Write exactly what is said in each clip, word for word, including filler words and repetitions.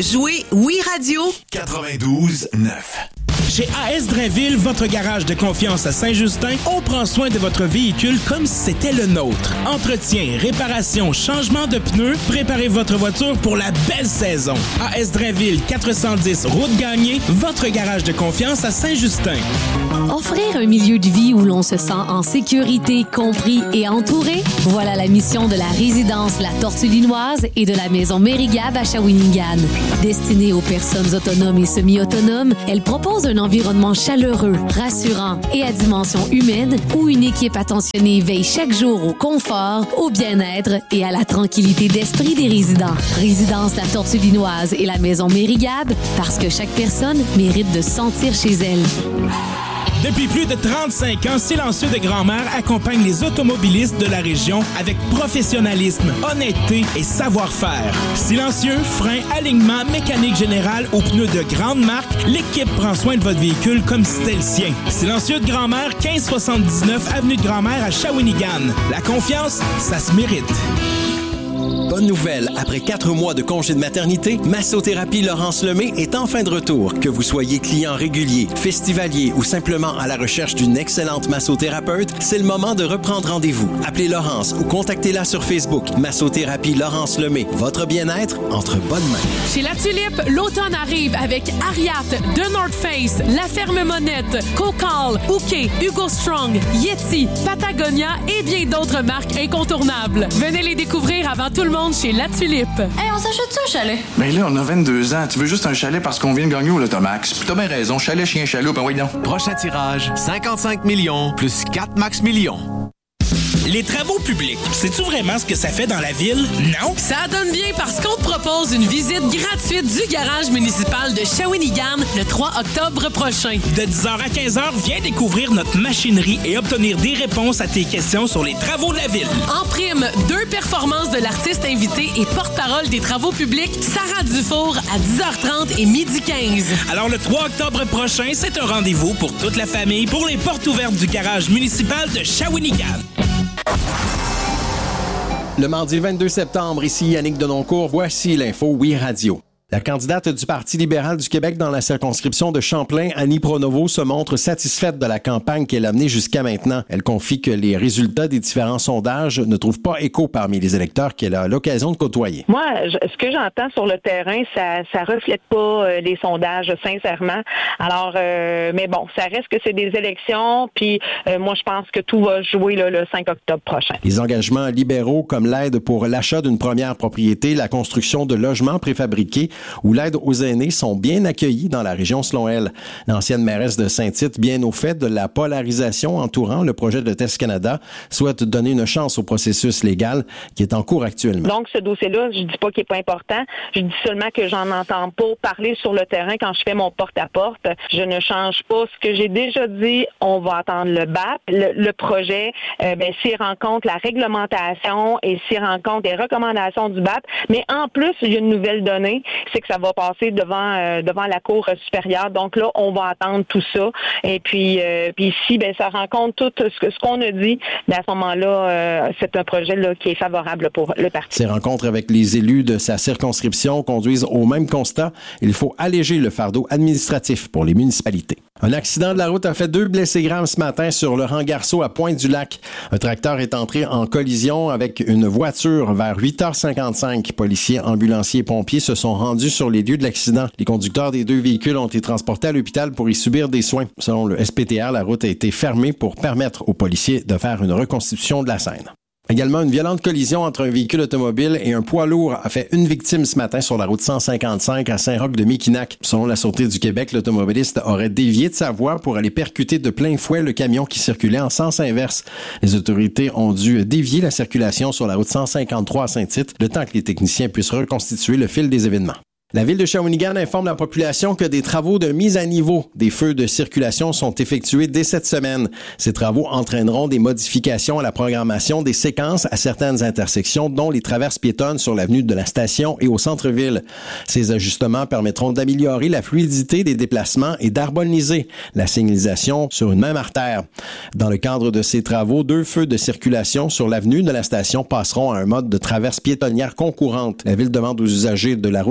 jouez Oui Radio quatre-vingt-douze neuf. Chez A S Drainville, votre garage de confiance à Saint-Justin, on prend soin de votre véhicule comme si c'était le nôtre. Entretien, réparation, changement de pneus, préparez votre voiture pour la belle saison. A S Drainville, quatre cent dix, route Gagné, votre garage de confiance à Saint-Justin. Offrir un milieu de vie où l'on se sent en sécurité, compris et entouré, voilà la mission de la résidence La Tortue Linoise et de la maison Mérigab à Shawinigan. Destinée aux personnes autonomes et semi-autonomes, elle propose un environnement chaleureux, rassurant et à dimension humaine où une équipe attentionnée veille chaque jour au confort, au bien-être et à la tranquillité d'esprit des résidents. Résidence La Tortue Linoise et la maison Mérigab, parce que chaque personne mérite de se sentir chez elle. Depuis plus de trente-cinq ans, Silencieux de Grand-Mère accompagne les automobilistes de la région avec professionnalisme, honnêteté et savoir-faire. Silencieux, frein, alignement, mécanique générale aux pneus de grande marque, l'équipe prend soin de votre véhicule comme si c'était le sien. Silencieux de Grand-Mère, quinze soixante-dix-neuf avenue de Grand-Mère à Shawinigan. La confiance, ça se mérite. Bonne nouvelle, après quatre mois de congé de maternité, Massothérapie Laurence Lemay est enfin de retour. Que vous soyez client régulier, festivalier ou simplement à la recherche d'une excellente massothérapeute, c'est le moment de reprendre rendez-vous. Appelez Laurence ou contactez-la sur Facebook. Massothérapie Laurence Lemay. Votre bien-être entre bonnes mains. Chez La Tulipe, l'automne arrive avec Ariat, The North Face, La Ferme Monette, Cocal, Ouké, Hugo Strong, Yeti, Patagonia et bien d'autres marques incontournables. Venez les découvrir avant tout le monde chez La Tulipe. Hey, on s'achète ça un chalet? Ben là, on a vingt-deux ans. Tu veux juste un chalet parce qu'on vient de gagner au Lotomax. Puis t'as bien raison. Chalet, chien, chaloupe, ben oui donc. Prochain tirage, cinquante-cinq millions plus quatre max millions. Les travaux publics, sais-tu vraiment ce que ça fait dans la ville? Non? Ça donne bien parce qu'on te propose une visite gratuite du garage municipal de Shawinigan le trois octobre prochain. De dix heures à quinze heures, viens découvrir notre machinerie et obtenir des réponses à tes questions sur les travaux de la ville. En prime, deux performances de l'artiste invité et porte-parole des travaux publics, Sarah Dufour, à dix heures trente et midi quinze. Alors le trois octobre prochain, c'est un rendez-vous pour toute la famille pour les portes ouvertes du garage municipal de Shawinigan. Le mardi vingt-deux septembre, ici Yannick Denoncourt, voici l'info Oui Radio. La candidate du Parti libéral du Québec dans la circonscription de Champlain, Annie Pronovo, se montre satisfaite de la campagne qu'elle a menée jusqu'à maintenant. Elle confie que les résultats des différents sondages ne trouvent pas écho parmi les électeurs qu'elle a l'occasion de côtoyer. Moi, je, ce que j'entends sur le terrain, ça ça reflète pas euh, les sondages, sincèrement. Alors, euh, mais bon, ça reste que c'est des élections, puis euh, moi, je pense que tout va jouer là, le cinq octobre prochain. Les engagements libéraux comme l'aide pour l'achat d'une première propriété, la construction de logements préfabriqués ou l'aide aux aînés sont bien accueillis dans la région selon elle. L'ancienne mairesse de Saint-Tite, bien au fait de la polarisation entourant le projet de Test Canada, souhaite donner une chance au processus légal qui est en cours actuellement. Donc, ce dossier-là, je dis pas qu'il est pas important. Je dis seulement que j'en entends pas parler sur le terrain quand je fais mon porte-à-porte. Je ne change pas ce que j'ai déjà dit. On va attendre le B A P. Le, le projet, euh, ben, s'il rencontre la réglementation et s'il rencontre les recommandations du B A P, mais en plus, il y a une nouvelle donnée, c'est que ça va passer devant euh, devant la Cour supérieure. Donc là, on va attendre tout ça. Et puis, euh, puis si ben ça rencontre tout ce, que, ce qu'on a dit, ben à ce moment-là, euh, c'est un projet là qui est favorable pour le parti. Ces rencontres avec les élus de sa circonscription conduisent au même constat. Il faut alléger le fardeau administratif pour les municipalités. Un accident de la route a fait deux blessés graves ce matin sur le rang Garceau à Pointe-du-Lac. Un tracteur est entré en collision avec une voiture vers huit heures cinquante-cinq. Policiers, ambulanciers et pompiers se sont rendus sur les lieux de l'accident. Les conducteurs des deux véhicules ont été transportés à l'hôpital pour y subir des soins. Selon le S P T R, la route a été fermée pour permettre aux policiers de faire une reconstitution de la scène. Également, une violente collision entre un véhicule automobile et un poids lourd a fait une victime ce matin sur la route cent cinquante-cinq à Saint-Roch-de-Miquinac. Selon la Sûreté du Québec, l'automobiliste aurait dévié de sa voie pour aller percuter de plein fouet le camion qui circulait en sens inverse. Les autorités ont dû dévier la circulation sur la route cent cinquante-trois à Saint-Tite, le temps que les techniciens puissent reconstituer le fil des événements. La ville de Shawinigan informe la population que des travaux de mise à niveau des feux de circulation sont effectués dès cette semaine. Ces travaux entraîneront des modifications à la programmation des séquences à certaines intersections, dont les traverses piétonnes sur l'avenue de la Station et au centre-ville. Ces ajustements permettront d'améliorer la fluidité des déplacements et d'harmoniser la signalisation sur une même artère. Dans le cadre de ces travaux, deux feux de circulation sur l'avenue de la Station passeront à un mode de traverse piétonnière concourante. La ville demande aux usagers de la route de faire preuve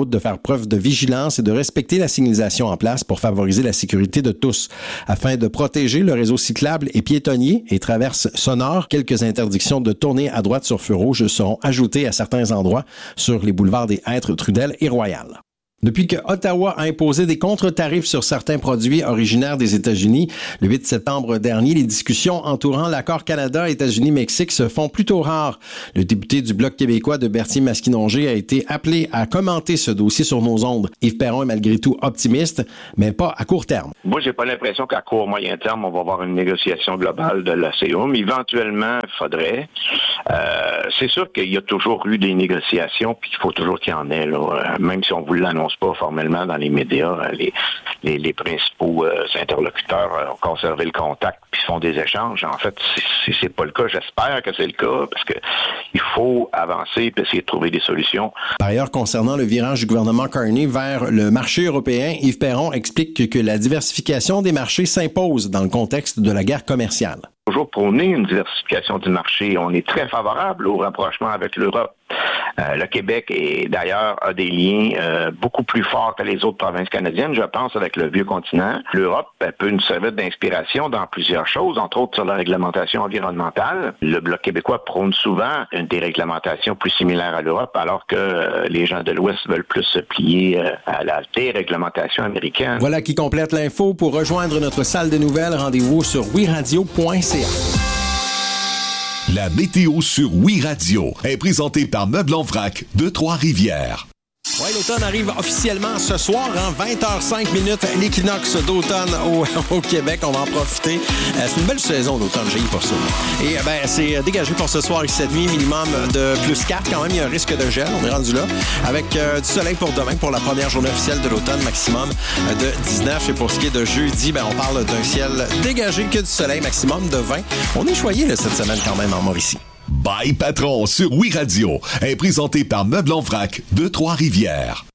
preuve de vigilance et de respecter la signalisation en place pour favoriser la sécurité de tous. Afin de protéger le réseau cyclable et piétonnier et traverses sonores, quelques interdictions de tourner à droite sur feu rouge seront ajoutées à certains endroits sur les boulevards des Hêtres, Trudel et Royal. Depuis que Ottawa a imposé des contre-tarifs sur certains produits originaires des États-Unis, le huit septembre dernier, les discussions entourant l'accord Canada-États-Unis-Mexique se font plutôt rares. Le député du Bloc québécois de Berthier-Masquinongé a été appelé à commenter ce dossier sur nos ondes. Yves Perron est malgré tout optimiste, mais pas à court terme. Moi, j'ai pas l'impression qu'à court moyen terme, on va avoir une négociation globale de l'A C A, mais éventuellement, il faudrait. Euh, c'est sûr qu'il y a toujours eu des négociations, puis il faut toujours qu'il y en ait, là. Même si on vous l'annonce pas formellement dans les médias, les, les, les principaux euh, interlocuteurs ont conservé le contact puis font des échanges. En fait, c'est, c'est pas le cas. J'espère que c'est le cas parce que il faut avancer et essayer de trouver des solutions. Par ailleurs, concernant le virage du gouvernement Carney vers le marché européen, Yves Perron explique que, que la diversification des marchés s'impose dans le contexte de la guerre commerciale. Toujours prôner une diversification du marché. On est très favorable au rapprochement avec l'Europe. Euh, le Québec, est, d'ailleurs, a des liens euh, beaucoup plus forts que les autres provinces canadiennes, je pense, avec le vieux continent. L'Europe elle, peut nous servir d'inspiration dans plusieurs choses, entre autres sur la réglementation environnementale. Le Bloc québécois prône souvent une déréglementation plus similaire à l'Europe, alors que euh, les gens de l'Ouest veulent plus se plier euh, à la déréglementation américaine. Voilà qui complète l'info. Pour rejoindre notre salle de nouvelles, rendez-vous sur oui radio point c a. La météo sur Oui Radio est présentée par Meubles en Vrac de Trois-Rivières. Oui, l'automne arrive officiellement ce soir, hein, vingt heures cinq minutes, l'équinoxe d'automne au, au Québec. On va en profiter. Euh, c'est une belle saison d'automne, j'ai eu pour ça. Et ben, c'est dégagé pour ce soir ici cette nuit, minimum de plus quatre. Quand même, il y a un risque de gel, on est rendu là. Avec euh, du soleil pour demain, pour la première journée officielle de l'automne, maximum de dix-neuf. Et pour ce qui est de jeudi, ben, on parle d'un ciel dégagé que du soleil, maximum de vingt. On est choyé là, cette semaine quand même en Mauricie. Bye Patron sur Oui Radio est présenté par Meubles en Vrac de Trois-Rivières.